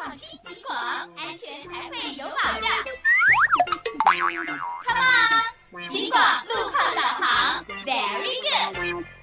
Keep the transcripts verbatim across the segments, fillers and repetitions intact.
放心警广，安全才会有保障。Come on， 警广路况导航 ，Very good。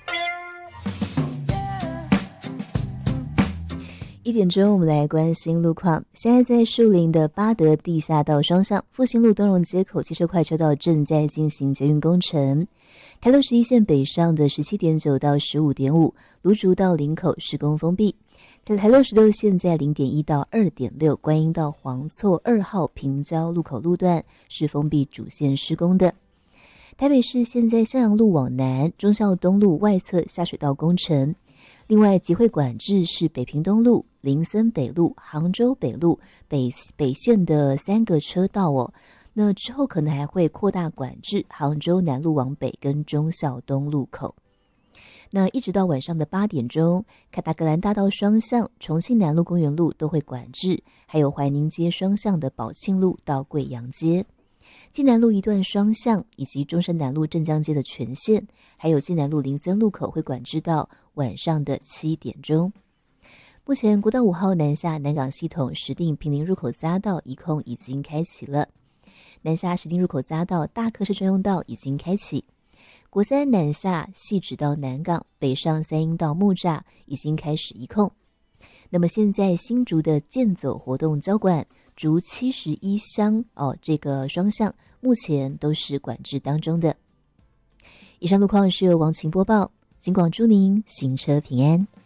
一点钟，我们来关心路况。现在在树林的八德地下道双向复兴路东荣街口汽车快车道正在进行捷运工程。台六十一线北上的 十七点九 到 十五点五， 芦竹到林口施工封闭。台六十六线在 零点一 到 二点六， 观音到黄厝二号平交路口路段是封闭主线施工的。台北市现在向阳路往南忠孝东路外侧下水道工程。另外集会管制是北屏东路、林森北路、杭州北路北北线的三个车道哦。那之后可能还会扩大管制杭州南路往北跟忠孝东路口。那一直到晚上的八点钟，凯达格兰大道双向、重庆南路公园路都会管制，还有怀宁街双向的宝庆路到贵阳街。济南路一段双向以及中山南路镇江街的全线，还有济南路林森路口会管制到晚上的七点钟。目前国道五号南下南港系统石碇坪林入口匝道一控已经开启了，南下石碇入口匝道大客车专用道已经开启，国三南下汐止到南港北上三鶯到木栅已经开始一控。那么现在新竹的健走活动交管竹七十一乡哦，这个双向目前都是管制当中的。以上路况是由王晴播报，警广祝您行车平安。